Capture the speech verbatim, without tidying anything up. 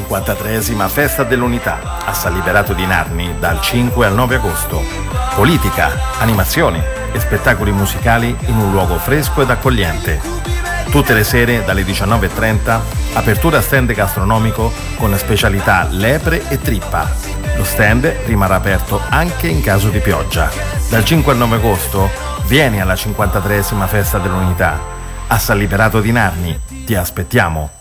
cinquantatreesima Festa dell'Unità a San Liberato di Narni dal cinque al nove agosto. Politica, animazioni e spettacoli musicali in un luogo fresco ed accogliente. Tutte le sere dalle diciannove e trenta, apertura stand gastronomico con specialità lepre e trippa. Lo stand rimarrà aperto anche in caso di pioggia. Dal cinque al nove agosto vieni alla cinquantatreesima Festa dell'Unità a San Liberato di Narni. Ti aspettiamo!